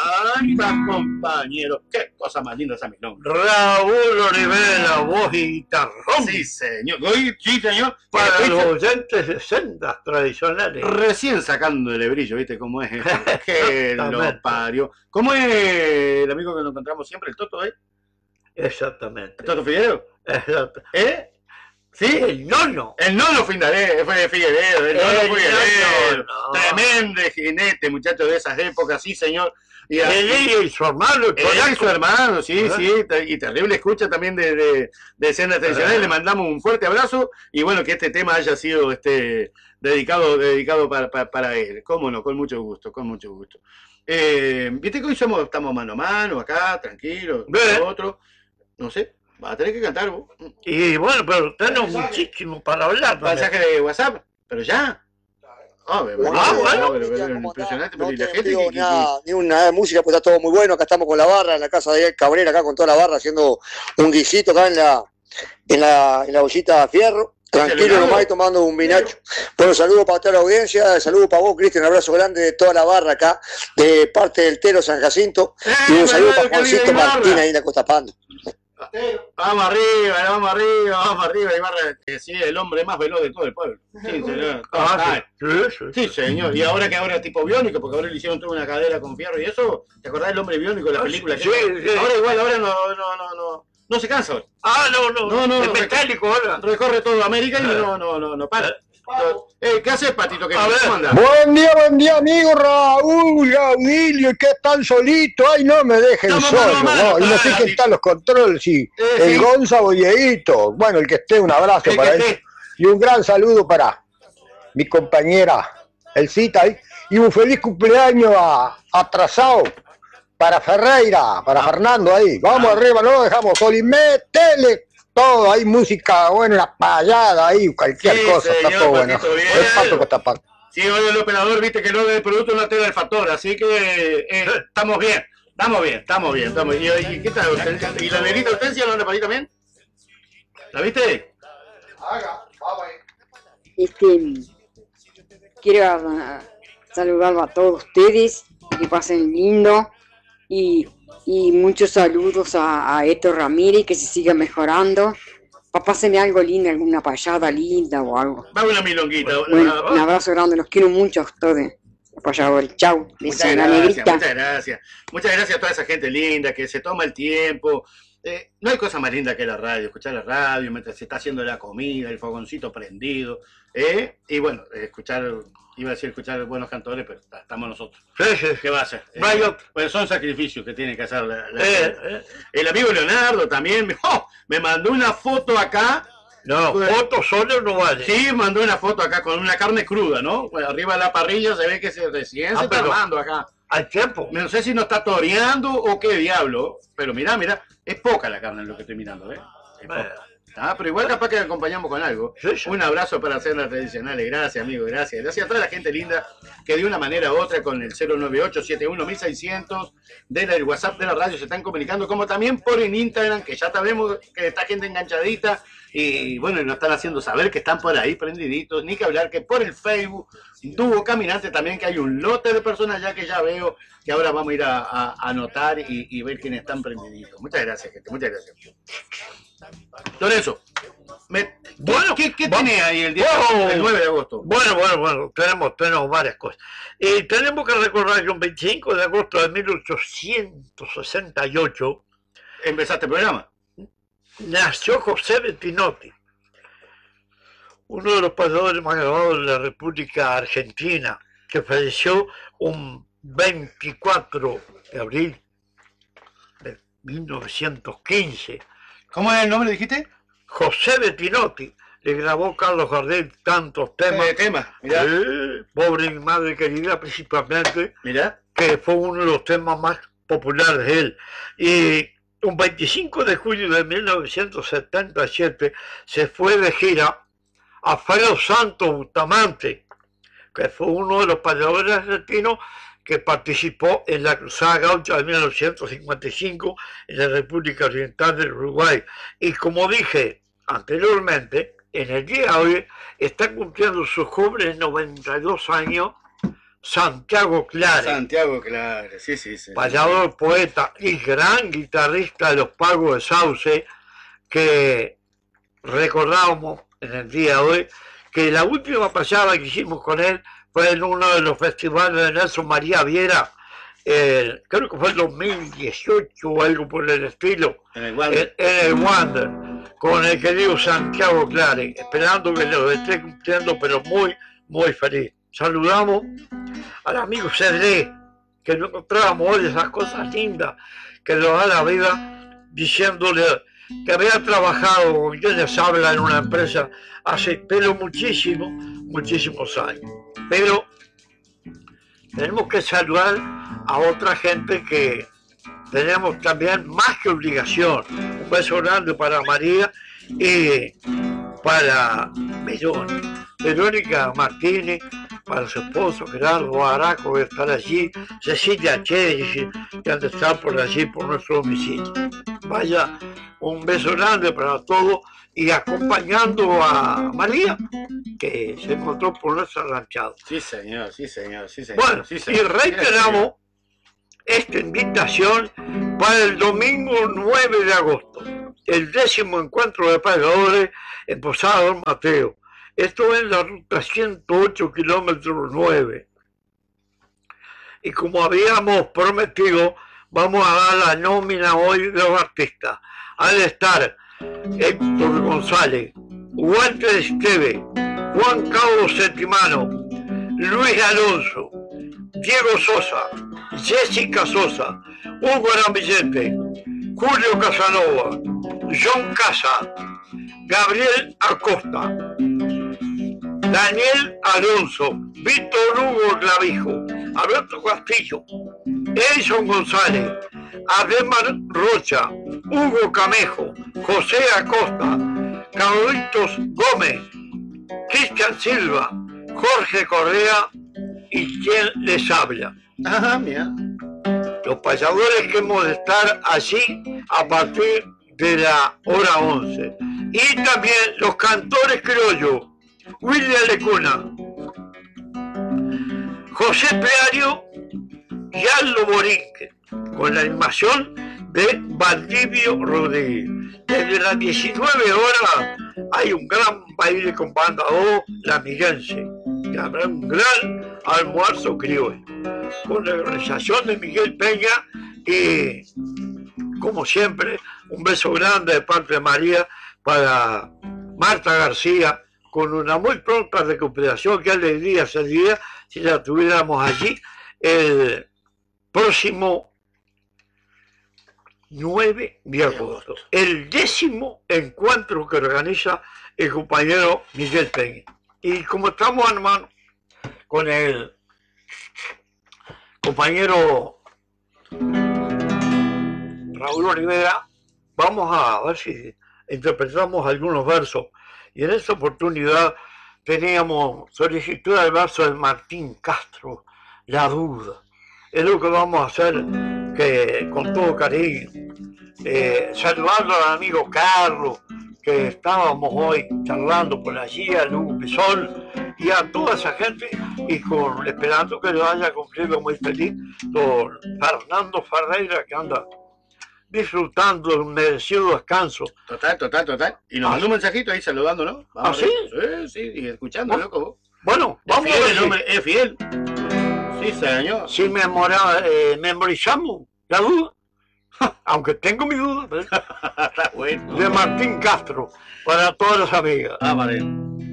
anda, compañero. Qué cosa más linda esa mi nombre. Raúl Olivera, voz y guitarrón. Sí, señor. Sí, señor. Para los oyentes de sendas tradicionales. Recién sacando el brillo, ¿viste cómo es? Que lo parió. ¿Cómo es el amigo que nos encontramos siempre, el Toto, Exactamente. ¿El Toto Figueroa? Exacto. ¿Sí? El nono. El nono Figueredo, el nono Figueredo. Tremendo jinete, muchacho de esas épocas, sí, señor. Y su hermano, y su hermano, sí, sí, y terrible escucha también de escenas tradicionales. Le mandamos un fuerte abrazo y bueno, que este tema haya sido dedicado para él. Cómo no, con mucho gusto, con mucho gusto. Viste que hoy estamos mano a mano, acá, tranquilos, otro, no sé. Va a tener que cantar vos. Y bueno, pero tenemos muchísimo para hablar. Mensaje de WhatsApp, pero ya. Bueno, impresionante. No te digo ni una música, pues está todo muy bueno. Acá estamos con la barra, en la casa de Cabrera, acá con toda la barra, haciendo un guisito acá en la ollita de fierro. Tranquilo nomás y tomando un vinacho. Bueno, saludos para toda la audiencia, saludos para vos, Cristian, un abrazo grande de toda la barra acá, de parte del Tero San Jacinto, y un saludo para Juancito Martín ahí en la Costa Pando. Vamos arriba, Ibarra, que sí, el hombre más veloz de todo el pueblo. Sí, señor. Sí, señor. Y ahora es tipo biónico, porque ahora le hicieron toda una cadera con fierro y eso. ¿Te acordás del hombre biónico de la película? Sí. Ahora no se cansa. No. Es metálico ahora. Recorre toda América y no para. ¿Qué haces, Patito? ¿Cómo andás? Buen día, amigo Raúl, Gaudilio, ¿qué tan solito? Ay, no me dejen solo, y no sé quién están los controles, el Gonza Bolleito, bueno, el que esté, un abrazo para él, y un gran saludo para mi compañera Elcita, y un feliz cumpleaños atrasado para Ferreira, para Fernando ahí, vamos arriba, no lo dejamos solo, y métele todo, hay música, bueno, una payada ahí, cualquier cosa, señor, está todo bueno. Es pato que está pato. Sí, hoy el operador, viste que no del producto no te da el factor, así que estamos bien. ¿Y qué tal? ¿Y la negrita Hortensia no anda por ahí también? ¿La viste? Quiero saludar a todos ustedes, que pasen lindo y muchos saludos a Héctor Ramírez, que se siga mejorando. Pásenme algo lindo, alguna payada linda o algo. Va una milonguita. Bueno, un abrazo grande, los quiero mucho a ustedes. Payadores, chau. Muchas gracias. Muchas gracias a toda esa gente linda que se toma el tiempo. No hay cosa más linda que la radio, escuchar la radio mientras se está haciendo la comida, el fogoncito prendido. Y bueno, escuchar buenos cantores, pero estamos nosotros. ¿Qué va a hacer? Pues son sacrificios que tiene que hacer el amigo Leonardo también. Me mandó una foto acá. No, foto solo no vale. Sí, mandó una foto acá con una carne cruda, ¿no? Pues arriba de la parrilla se ve que recién se está armando acá. Al tiempo. No sé si nos está toreando o qué diablo, pero mira, es poca la carne en lo que estoy mirando, Es poca. Pero igual capaz que acompañamos con algo. Un abrazo para hacer las tradicionales. Gracias, amigo, gracias. Gracias a toda la gente linda que de una manera u otra con el 098-71-1600 del WhatsApp de la radio se están comunicando, como también por en Instagram, que ya sabemos que está gente enganchadita y bueno, nos están haciendo saber que están por ahí prendiditos, ni que hablar que por el Facebook, Tubo Caminante también, que hay un lote de personas ya que ya veo que ahora vamos a ir a anotar y ver quiénes están prendiditos. Muchas gracias, gente, muchas gracias. Lorenzo, ¿qué tiene ahí el 9 de agosto? Bueno, tenemos varias cosas. Tenemos que recordar que un 25 de agosto de 1868 ¿empezaste el programa? Nació José Bettinotti, uno de los pasadores más grabados de la República Argentina, que falleció un 24 de abril de 1915. ¿Cómo es el nombre, dijiste? José Bettinotti. Le grabó Carlos Gardel tantos temas. Mirá. Pobre mi madre querida, principalmente. Mirá. Que fue uno de los temas más populares de él. Y un 25 de julio de 1977 se fue de gira Alfredo Santos Bustamante, que fue uno de los payadores argentinos que participó en la Cruzada Gaucha de 1955 en la República Oriental del Uruguay. Y como dije anteriormente, en el día de hoy está cumpliendo sus jóvenes 92 años Santiago Clare. Santiago Clare, sí, sí, sí. Payador, poeta y gran guitarrista de los Pagos de Sauce, que recordábamos en el día de hoy que la última pasada que hicimos con él fue en uno de los festivales de Nelson María Viera, creo que fue el 2018 o algo por el estilo, en el Wander, en el Wander, con el querido Santiago Clare, esperando que lo esté cumpliendo, pero muy, muy feliz. Saludamos al amigo Cedré, que no encontrábamos hoy esas cosas lindas que nos da la vida, diciéndole que había trabajado, yo les habla en una empresa pero muchísimos años. Pero tenemos que saludar a otra gente que tenemos también más que obligación. Un beso grande para María y para Verónica Martínez, para su esposo Gerardo Baraco, que está allí, Cecilia Chedi, que han de estar por allí, por nuestro domicilio. Vaya, un beso grande para todos y acompañando a María, que se encontró por nuestra ranchada. Sí, señor, sí, señor, sí, señor. Bueno, sí, señor. Y reiteramos esta invitación para el domingo 9 de agosto, el 10º encuentro de pescadores en Posada Don Mateo. Esto es la ruta 108 kilómetros 9. Y como habíamos prometido, vamos a dar la nómina hoy de los artistas. Ha de estar Héctor González, Walter Esteve, Juan Carlos Septimano, Luis Alonso, Diego Sosa, Jessica Sosa, Hugo Ramillete, Julio Casanova, John Casa, Gabriel Acosta, Daniel Alonso, Víctor Hugo Clavijo, Alberto Castillo, Edison González, Ademar Rocha, Hugo Camejo, José Acosta, Carlitos Gómez, Cristian Silva, Jorge Correa y quien les habla. Ajá, mira. Los payadores que hemos de estar allí a partir de la hora 11. Y también los cantores criollos, William Lecuna, José Pleario y Aldo Borinque, con la animación de Valdivio Rodríguez. Desde las 19 horas hay un gran baile con banda O, la Miguense, y habrá un gran almuerzo criollo, con la organización de Miguel Peña y, como siempre, un beso grande de parte de María para Marta García, con una muy pronta recuperación. Qué alegría sería si la tuviéramos allí el próximo 9 de agosto, el 10º encuentro que organiza el compañero Miguel Peña. Y como estamos en mano con el compañero Raúl Olivera, vamos a ver si interpretamos algunos versos. Y en esta oportunidad teníamos solicitud del verso de Martín Castro, La Duda. Es lo que vamos a hacer, que con todo cariño, saludando al amigo Carlos, que estábamos hoy charlando por allí, a Lugo Pisol y a toda esa gente, y esperando que lo haya cumplido muy feliz don Fernando Ferreira, que anda disfrutando de un merecido descanso. Total. Y nos mandó un mensajito ahí saludándonos. ¿Ah, sí? Sí, y escuchando, loco. Bueno, vamos a ver. El hombre es fiel. Sí, señor. Si memorizamos La Duda, aunque tengo mi duda, Está bueno. de Martín Castro, para todas las amigas. Vale.